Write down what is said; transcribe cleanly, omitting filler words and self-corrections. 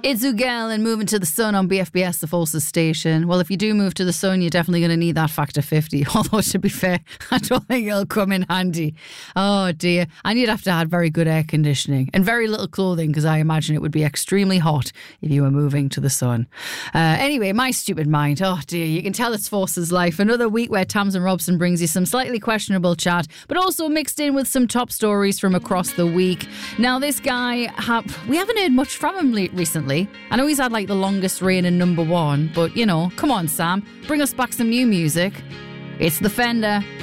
It's Ugel and Moving to the Sun on BFBS, the Forces station. Well, if you do move to the sun, you're definitely going to need that factor 50. Although, to be fair, I don't think it'll come in handy. Oh, dear. And you'd have to have very good air conditioning and very little clothing, because I imagine it would be extremely hot if you were moving to the sun. Anyway, my stupid mind. Oh, dear. You can tell it's Forces life. Another week where Tamsin Robson brings you some slightly questionable chat, but also mixed in with some top stories from across the week. Now, this guy, we haven't heard much from him recently. I know he's had like the longest reign in number one, but you know, come on, Sam, bring us back some new music. It's The Fender.